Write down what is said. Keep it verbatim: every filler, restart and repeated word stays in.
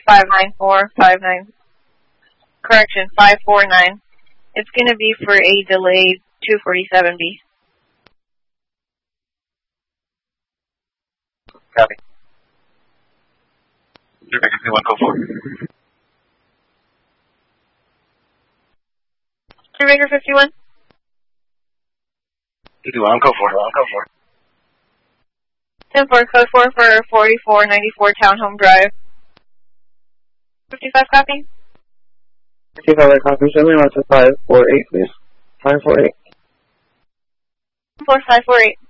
five nine four five nine. Correction, five four nine. It's going to be for a delayed two forty-seven B. Copy. Baker fifty-one, code four. Baker fifty-one. fifty-one, code four. Code four. ten four, code four for forty-four ninety-four Townhome Drive. fifty-five copy. fifty-five copy. Send me out to five four eight, please. five four eight. four five four eight.